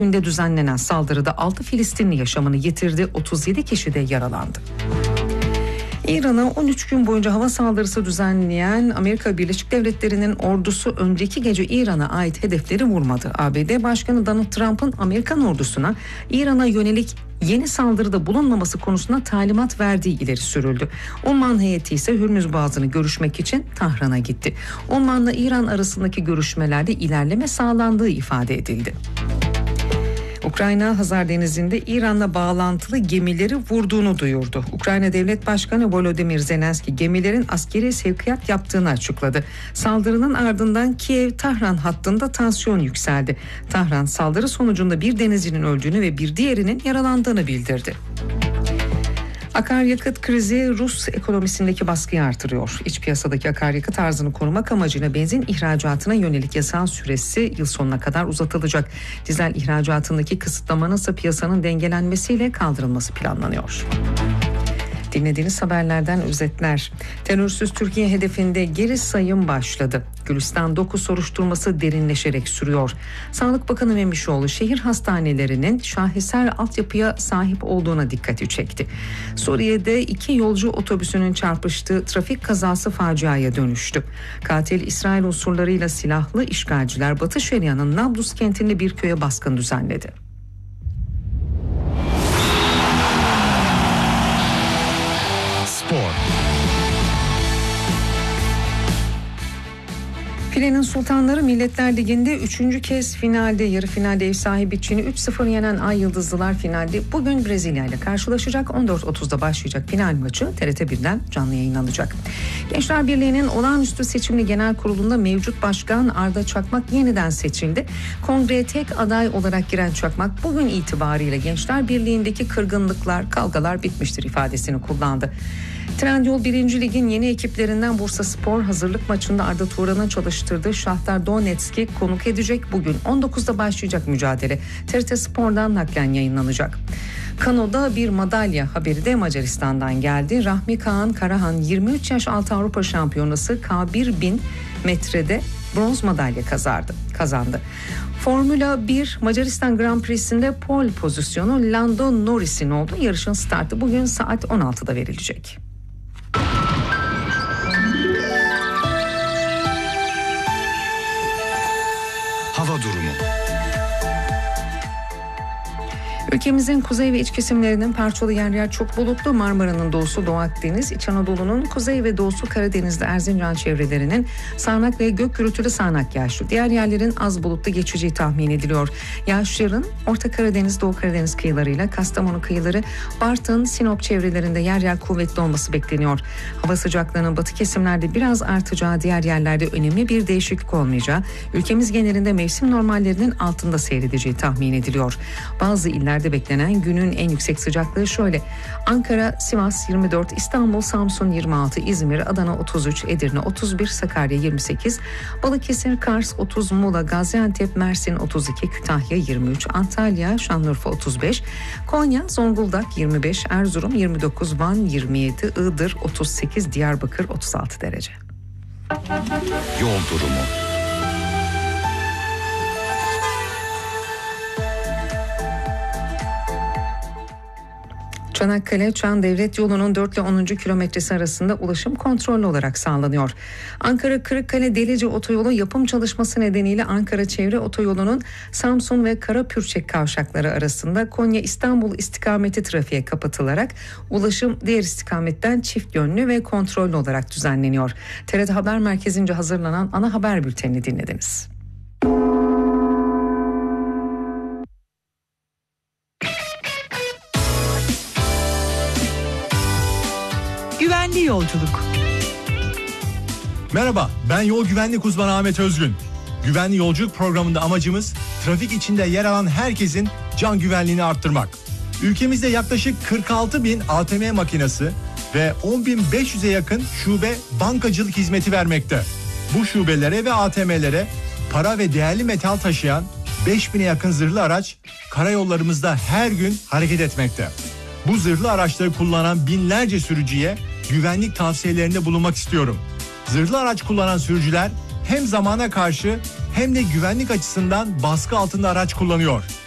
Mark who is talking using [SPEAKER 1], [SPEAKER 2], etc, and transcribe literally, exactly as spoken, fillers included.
[SPEAKER 1] Günde düzenlenen saldırıda altı Filistinli yaşamını yitirdi, otuz yedi kişi de yaralandı. İran'a on üç gün boyunca hava saldırısı düzenleyen Amerika Birleşik Devletleri'nin ordusu önceki gece İran'a ait hedefleri vurmadı. A B D Başkanı Donald Trump'ın Amerikan ordusuna İran'a yönelik yeni saldırıda bulunmaması konusunda talimat verdiği ileri sürüldü. Oman heyeti ise Hürmüz Boğazı'nı görüşmek için Tahran'a gitti. Oman'la İran arasındaki görüşmelerde ilerleme sağlandığı ifade edildi. Ukrayna Hazar Denizi'nde İran'la bağlantılı gemileri vurduğunu duyurdu. Ukrayna Devlet Başkanı Volodymyr Zelenski gemilerin askeri sevkiyat yaptığını açıkladı. Saldırının ardından Kiev-Tahran hattında tansiyon yükseldi. Tahran saldırı sonucunda bir denizcinin öldüğünü ve bir diğerinin yaralandığını bildirdi. Akaryakıt krizi Rus ekonomisindeki baskıyı artırıyor. İç piyasadaki akaryakıt arzını korumak amacıyla benzin ihracatına yönelik yasal süresi yıl sonuna kadar uzatılacak. Dizel ihracatındaki kısıtlamanın ise piyasanın dengelenmesiyle kaldırılması planlanıyor. Dinlediğiniz haberlerden özetler. Terörsüz Türkiye hedefinde geri sayım başladı. Gülistan dokuz soruşturması derinleşerek sürüyor. Sağlık Bakanı Memişoğlu şehir hastanelerinin şaheser altyapıya sahip olduğuna dikkati çekti. Suriye'de iki yolcu otobüsünün çarpıştığı trafik kazası faciaya dönüştü. Katil İsrail unsurlarıyla silahlı işgalciler Batı Şeria'nın Nablus kentinde bir köye baskın düzenledi. Spor. Filenin Sultanları Milletler Ligi'nde üçüncü kez finalde, yarı finalde ev sahibi Çin'i üç sıfır yenen Ay Yıldızlılar finalde bugün Brezilya ile karşılaşacak. on dört otuzda başlayacak final maçı T R T birden canlı yayınlanacak. Gençler Birliği'nin olağanüstü seçimli genel kurulunda mevcut başkan Arda Çakmak yeniden seçildi. Kongreye tek aday olarak giren Çakmak bugün itibariyle Gençler Birliği'ndeki kırgınlıklar, kavgalar bitmiştir ifadesini kullandı. Trendyol birinci Lig'in yeni ekiplerinden Bursaspor hazırlık maçında Arda Turan'ın çalıştırdığı Şahtar Donetsk'i konuk edecek. Bugün on dokuzda başlayacak mücadele T R T Spor'dan naklen yayınlanacak. Kano'da bir madalya haberi de Macaristan'dan geldi. Rahmi Kaan Karahan yirmi üç yaş altı Avrupa Şampiyonası K bir bin metrede bronz madalya kazandı. kazandı. Formula bir Macaristan Grand Prix'sinde pole pozisyonu Lando Norris'in oldu. Yarışın startı bugün saat on altıda verilecek. Hava durumu. Ülkemizin kuzey ve iç kesimlerinin parçalı yer yer çok bulutlu. Marmara'nın doğusu Doğu Akdeniz, İç Anadolu'nun kuzey ve doğusu Karadeniz'de Erzincan çevrelerinin sağanak ve gök gürültülü sağanak yağışlı. Diğer yerlerin az bulutlu geçeceği tahmin ediliyor. Yağışların Orta Karadeniz, Doğu Karadeniz kıyılarıyla Kastamonu kıyıları, Bartın, Sinop çevrelerinde yer yer kuvvetli olması bekleniyor. Hava sıcaklığının batı kesimlerde biraz artacağı, diğer yerlerde önemli bir değişiklik olmayacağı, ülkemiz genelinde mevsim normallerinin altında seyredeceği tahmin ediliyor. Bazı illerde beklenen günün en yüksek sıcaklığı şöyle: Ankara, Sivas yirmi dört, İstanbul, Samsun yirmi altı, İzmir, Adana otuz üç, Edirne otuz bir, Sakarya yirmi sekiz, Balıkesir, Kars otuz, Muğla, Gaziantep, Mersin otuz iki, Kütahya yirmi üç, Antalya, Şanlıurfa otuz beş, Konya, Zonguldak yirmi beş, Erzurum yirmi dokuz, Van yirmi yedi, Iğdır otuz sekiz, Diyarbakır otuz altı derece. Yol durumu. Çanakkale-Çan Devlet Yolu'nun dört ile onuncu kilometresi arasında ulaşım kontrollü olarak sağlanıyor. Ankara-Kırıkkale-Delice otoyolu yapım çalışması nedeniyle Ankara Çevre Otoyolu'nun Samsun ve Karapürçek kavşakları arasında Konya-İstanbul istikameti trafiğe kapatılarak ulaşım diğer istikametten çift yönlü ve kontrollü olarak düzenleniyor. T R T Haber Merkezi'nce hazırlanan ana haber bültenini dinlediniz.
[SPEAKER 2] Güvenli yolculuk.
[SPEAKER 3] Merhaba, ben yol güvenlik uzmanı Ahmet Özgün. Güvenli yolculuk programında amacımız trafik içinde yer alan herkesin can güvenliğini arttırmak. Ülkemizde yaklaşık kırk altı bin A T M makinesi ve on bin beş yüze yakın şube bankacılık hizmeti vermekte. Bu şubelere ve A T M'lere para ve değerli metal taşıyan beş bine yakın zırhlı araç karayollarımızda her gün hareket etmekte. Bu zırhlı araçları kullanan binlerce sürücüye güvenlik tavsiyelerinde bulunmak istiyorum. Zırhlı araç kullanan sürücüler hem zamana karşı hem de güvenlik açısından baskı altında araç kullanıyor.